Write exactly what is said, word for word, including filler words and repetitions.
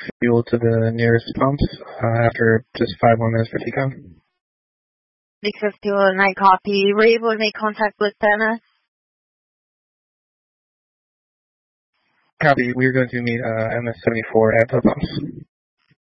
fuel to the nearest pumps uh, after just five more minutes for T COM. six fifty-one, I copy. Were you able to make contact with Senna? Copy. We're going to meet uh, M S seventy-four at the pumps.